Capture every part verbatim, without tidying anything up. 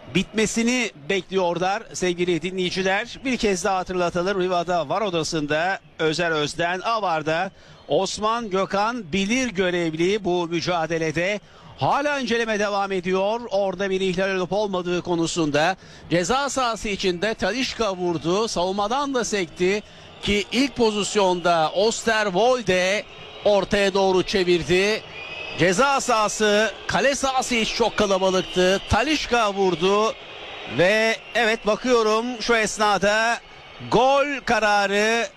bitmesini bekliyorlar sevgili dinleyiciler. Bir kez daha hatırlatalım. Riva'da var odasında Özer Özden, Avar'da Osman Gökhan Bilir görevli bu mücadelede. Hala inceleme devam ediyor. Orada bir ihlal olup olmadığı konusunda. Ceza sahası içinde Talisca vurdu. Savunmadan da sekti ki ilk pozisyonda Osterwolde ortaya doğru çevirdi. Ceza sahası, kale sahası hiç çok kalabalıktı. Talisca vurdu ve evet bakıyorum şu esnada gol kararı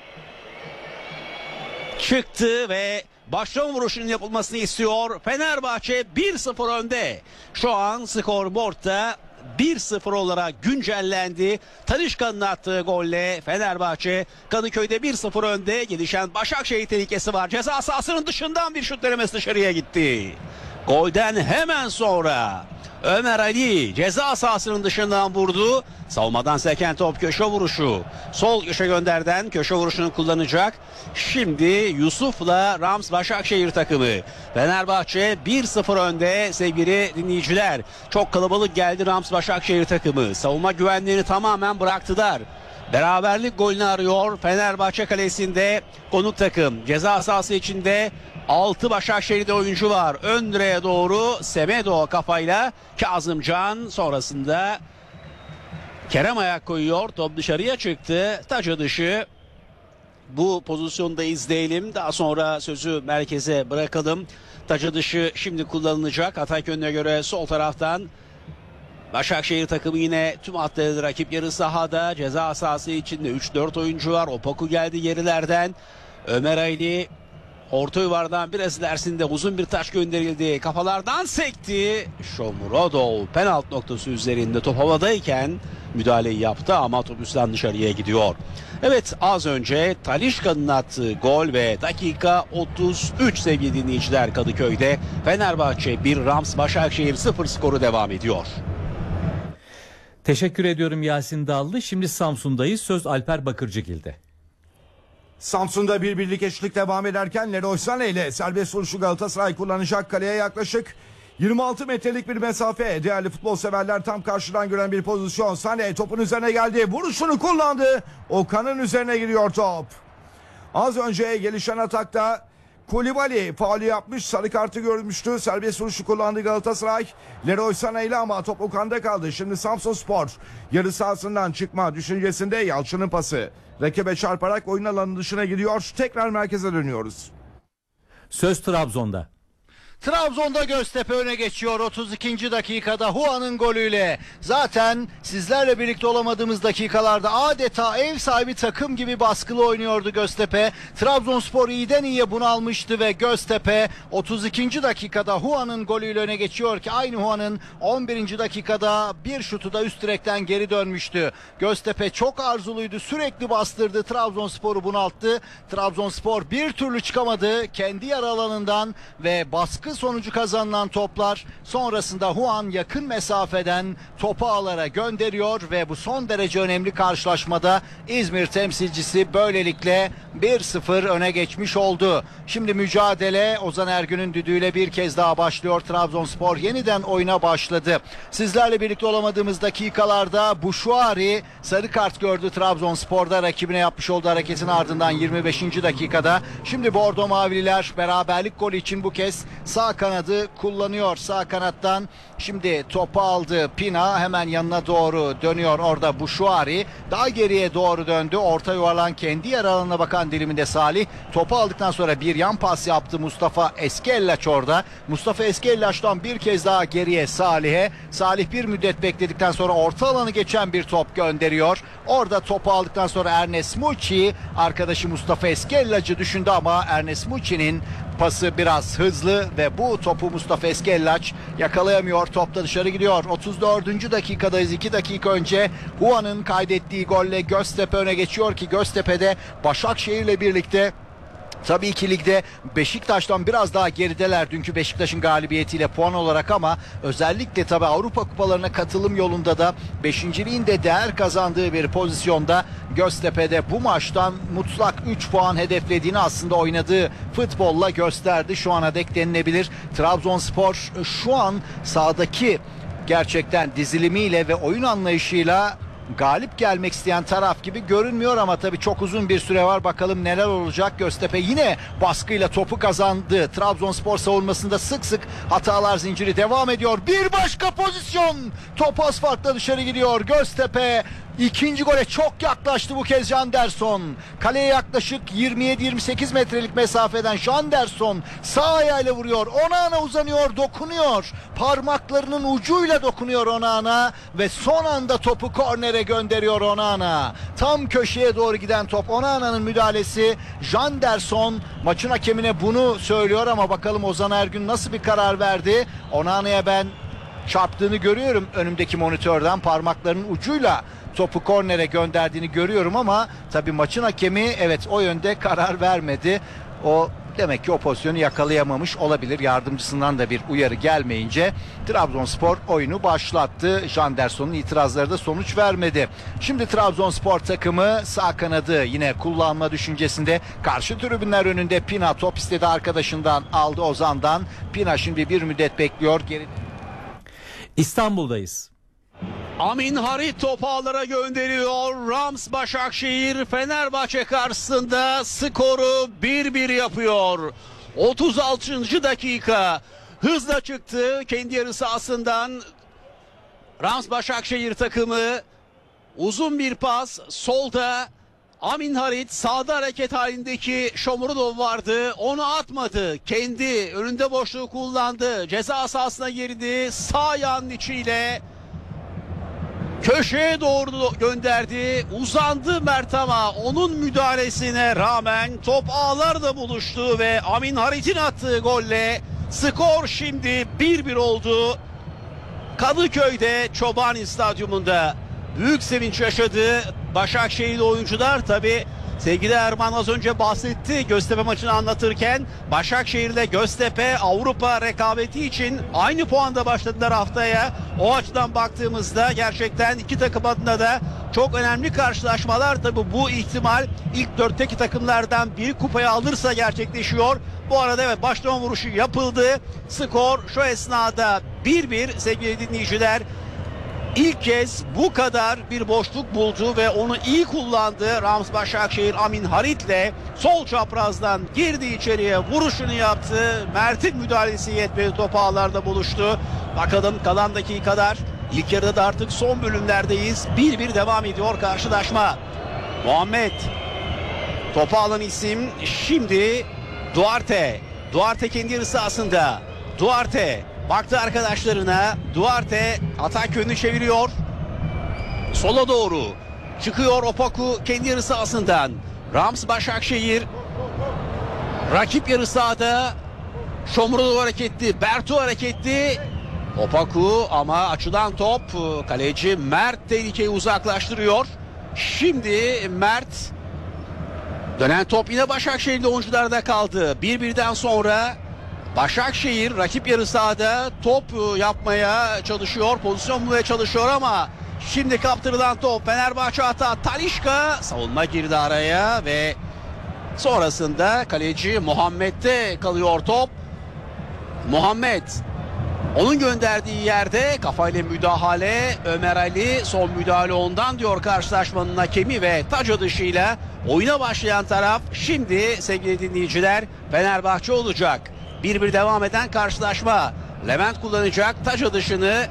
çıktı ve başlama vuruşunun yapılmasını istiyor. Fenerbahçe bir sıfır önde. Şu an skorboardta bir sıfır olarak güncellendi. Talisca'nın attığı golle Fenerbahçe Kadıköy'de bir sıfır önde. Gelişen Başakşehir tehlikesi var. Ceza sahasının dışından bir şut denemesi dışarıya gitti. Golden hemen sonra Ömer Ali ceza sahasının dışından vurdu. Savunmadan seken top, köşe vuruşu. Sol köşe gönderden köşe vuruşunu kullanacak. Şimdi Yusuf'la Rams Başakşehir takımı. Fenerbahçe bir sıfır önde sevgili dinleyiciler. Çok kalabalık geldi Rams Başakşehir takımı. Savunma güvenliğini tamamen bıraktılar. Beraberlik golünü arıyor Fenerbahçe kalesinde konuk takım. Ceza sahası içinde altı Başakşehir'de oyuncu var. Ön direğe doğru Semedo kafayla, Kazımcan sonrasında Kerem ayak koyuyor. Top dışarıya çıktı. Taca dışı. Bu pozisyonu da izleyelim. Daha sonra sözü merkeze bırakalım. Taca dışı şimdi kullanılacak. Ataykönü'ne göre sol taraftan Başakşehir takımı yine tüm hatları rakip yarı sahada. Ceza sahası içinde üç dört oyuncu var. Opoku geldi gerilerden. Ömer Ali orta yuvardan biraz ilerisinde uzun bir taş gönderildi. Kafalardan sekti. Shomurodov penaltı noktası üzerinde top havadayken müdahaleyi yaptı ama top üstten dışarıya gidiyor. Evet, az önce Talisca'nın attığı gol ve dakika otuz üç sevgili dinleyiciler Kadıköy'de. Fenerbahçe bir, Rams Başakşehir sıfır skoru devam ediyor. Teşekkür ediyorum Yasin Dallı. Şimdi Samsun'dayız. Söz Alper Bakırcıgil'de. Samsun'da bir birlik eşlik devam ederken Leroy Sané ile serbest vuruşu Galatasaray kullanacak. Kaleye yaklaşık yirmi altı metrelik bir mesafe. Değerli futbol severler, tam karşıdan gören bir pozisyon. Sané topun üzerine geldi. Vuruşunu kullandı. Okan'ın üzerine giriyor top. Az önce gelişen atakta Koulibaly faulü yapmış. Sarı kartı görmüştü. Serbest vuruşu kullandı Galatasaray. Leroy Sané ile ama top Okan'da kaldı. Şimdi Samsunspor yarı sahasından çıkma düşüncesinde. Yalçın'ın pası rakibe çarparak oyun alanının dışına gidiyor. Tekrar merkeze dönüyoruz. Söz Trabzon'da. Trabzon'da Göztepe öne geçiyor otuz ikinci dakikada Huan'ın golüyle. Zaten sizlerle birlikte olamadığımız dakikalarda adeta ev sahibi takım gibi baskılı oynuyordu Göztepe. Trabzonspor iyiden iyiye bunalmıştı ve Göztepe otuz ikinci dakikada Huan'ın golüyle öne geçiyor ki aynı Huan'ın on birinci dakikada bir şutu da üst direkten geri dönmüştü. Göztepe çok arzuluydu, sürekli bastırdı, Trabzonspor'u bunalttı. Trabzonspor bir türlü çıkamadı kendi yarı alanından ve baskı sonucu kazanılan toplar sonrasında Huan yakın mesafeden topu ağlara gönderiyor ve bu son derece önemli karşılaşmada İzmir temsilcisi böylelikle bir sıfır öne geçmiş oldu. Şimdi mücadele Ozan Ergün'ün düdüğüyle bir kez daha başlıyor. Trabzonspor yeniden oyuna başladı. Sizlerle birlikte olamadığımız dakikalarda Buşuari sarı kart gördü Trabzonspor'da, rakibine yapmış olduğu hareketin ardından yirmi beşinci dakikada. Şimdi Bordo Mavililer beraberlik golü için bu kez sağ kanadı kullanıyor. Sağ kanattan şimdi topu aldı Pina, hemen yanına doğru dönüyor orada Buşuari. Daha geriye doğru döndü. Orta yuvarlan kendi yer alanına bakan diliminde Salih. Topu aldıktan sonra bir yan pas yaptı Mustafa Eskellaç orada. Mustafa Eskellaç'tan bir kez daha geriye Salih'e. Salih bir müddet bekledikten sonra orta alanı geçen bir top gönderiyor. Orada topu aldıktan sonra Ernest Muçi arkadaşı Mustafa Eskellaç'ı düşündü ama Ernest Muçi'nin pası biraz hızlı ve bu topu Mustafa Eskellaç yakalayamıyor. Top da dışarı gidiyor. otuz dördüncü dakikadayız. iki dakika önce Huan'ın kaydettiği golle Göztepe öne geçiyor ki Göztepe'de Başakşehir'le birlikte tabii ki ligde Beşiktaş'tan biraz daha gerideler dünkü Beşiktaş'ın galibiyetiyle puan olarak ama özellikle tabii Avrupa kupalarına katılım yolunda da beşinciliğin de değer kazandığı bir pozisyonda Göztepe'de bu maçtan mutlak üç puan hedeflediğini aslında oynadığı futbolla gösterdi şu ana dek denilebilir. Trabzonspor şu an sahadaki gerçekten dizilimiyle ve oyun anlayışıyla galip gelmek isteyen taraf gibi görünmüyor ama tabii çok uzun bir süre var. Bakalım neler olacak. Göztepe yine baskıyla topu kazandı. Trabzonspor savunmasında sık sık hatalar zinciri devam ediyor. Bir başka pozisyon. Top az farkla dışarı gidiyor. Göztepe İkinci gole çok yaklaştı bu kez Janderson. Kaleye yaklaşık yirmi yedi yirmi sekiz metrelik mesafeden Janderson sağ ayağıyla vuruyor. Onana uzanıyor, dokunuyor. Parmaklarının ucuyla dokunuyor Onana ve son anda topu kornere gönderiyor Onana. Tam köşeye doğru giden top, Onana'nın müdahalesi. Janderson maçın hakemine bunu söylüyor ama bakalım Ozan Ergün nasıl bir karar verdi? Onana'ya ben çarptığını görüyorum önümdeki monitörden, parmaklarının ucuyla topu kornere gönderdiğini görüyorum ama tabii maçın hakemi evet o yönde karar vermedi. O demek ki o pozisyonu yakalayamamış olabilir. Yardımcısından da bir uyarı gelmeyince Trabzonspor oyunu başlattı. Janderson'un itirazları da sonuç vermedi. Şimdi Trabzonspor takımı sağ kanadı yine kullanma düşüncesinde. Karşı tribünler önünde Pina top istedi, arkadaşından aldı, Ozan'dan. Pina şimdi bir müddet bekliyor. Geri... İstanbul'dayız. Amin Harit topu ağlara gönderiyor. Rams Başakşehir Fenerbahçe karşısında skoru bir bir yapıyor. otuz altıncı dakika hızla çıktı kendi yarı sahasından. Rams Başakşehir takımı uzun bir pas, solda Amin Harit, sağda hareket halindeki Shomurodov vardı, onu atmadı, kendi önünde boşluğu kullandı, ceza sahasına girdi, sağ ayağının içiyle köşeye doğru gönderdi. Uzandı Mert ama onun müdahalesine rağmen top ağlarda buluştu ve Amin Harit'in attığı golle skor şimdi bir bir oldu. Kadıköy'de Çobani Stadyumunda büyük sevinç yaşadı Başakşehirli oyuncular. Tabi sevgili Erman az önce bahsetti Göztepe maçını anlatırken. Başakşehir ile Göztepe Avrupa rekabeti için aynı puanda başladılar haftaya. O açıdan baktığımızda gerçekten iki takım adına da çok önemli karşılaşmalar. Tabi bu ihtimal ilk dörtteki takımlardan biri kupayı alırsa gerçekleşiyor. Bu arada evet, başlama vuruşu yapıldı. Skor şu esnada bir bir sevgili dinleyiciler. İlk kez bu kadar bir boşluk buldu ve onu iyi kullandı. Rams Başakşehir Amin Harit'le sol çaprazdan girdi içeriye, vuruşunu yaptı. Mert'in müdahalesi yetmedi, top ağlarda buluştu. Bakalım kalan dakikalar. İlk yarıda da artık son bölümlerdeyiz. bir bir devam ediyor karşılaşma. Muhammed topu alan isim şimdi Duarte. Duarte kendi yarı sahasında. Duarte baktı arkadaşlarına. Duarte atak yönünü çeviriyor. Sola doğru çıkıyor Opoku kendi yarı sahasından. Rams Başakşehir rakip yarı sahada. Shomurodov hareketli, Bertu hareketli. Opoku ama açılan top, kaleci Mert tehlikeyi uzaklaştırıyor. Şimdi Mert, dönen top yine Başakşehir'de oyuncularda kaldı. bir birden sonra Başakşehir rakip yarı sahada top yapmaya çalışıyor, pozisyon bulmaya çalışıyor ama şimdi kaptırılan top Fenerbahçe hata. Talisca, savunma girdi araya ve sonrasında kaleci Muhammed'de kalıyor top. Muhammed onun gönderdiği yerde kafayla müdahale, Ömer Ali son müdahale ondan diyor karşılaşmanın hakemi ve taç atışıyla oyuna başlayan taraf şimdi sevgili dinleyiciler Fenerbahçe olacak. bir bir devam eden karşılaşma. Levent kullanacak taç atışını.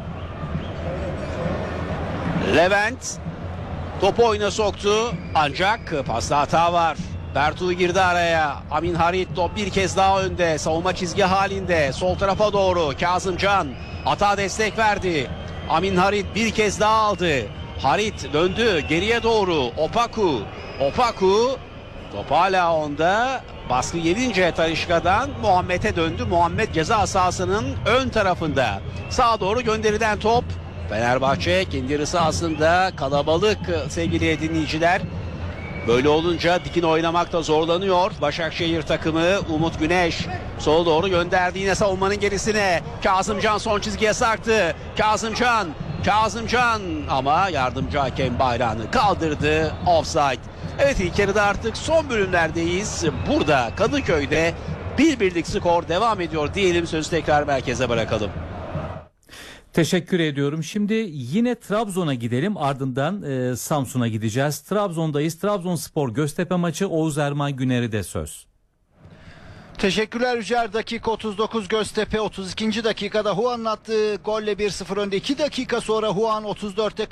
Levent topu oyuna soktu ancak pasta hata var. Bertu girdi araya. Amin Harit top bir kez daha önde. Savunma çizgi halinde. Sol tarafa doğru Kazımcan hata destek verdi. Amin Harit bir kez daha aldı. Harit döndü geriye doğru. Opaku. Opaku top hala onda. Baskı yedince Talisca'dan Muhammed'e döndü. Muhammed ceza sahasının ön tarafında. Sağa doğru gönderilen top. Fenerbahçe kendi yarı sahasında kalabalık sevgili dinleyiciler. Böyle olunca dikin oynamakta zorlanıyor. Başakşehir takımı Umut Güneş sola doğru gönderdi yine savunmanın gerisine. Kazımcan son çizgiye sarktı. Kazımcan, Kazımcan ama yardımcı hakem bayrağını kaldırdı. Offside. Evet, ilk yarıda artık son bölümlerdeyiz. Burada Kadıköy'de bir birlik skor devam ediyor diyelim, sözü tekrar merkeze bırakalım. Teşekkür ediyorum. Şimdi yine Trabzon'a gidelim, ardından e, Samsun'a gideceğiz. Trabzon'dayız. Trabzonspor Göztepe maçı, Oğuz Erman Güner'i de söz. Teşekkürler Yücer. Dakika otuz dokuz, Göztepe otuz ikinci dakikada Huan'ın attığı golle bir sıfır önde. iki dakika sonra Huan otuz dörtte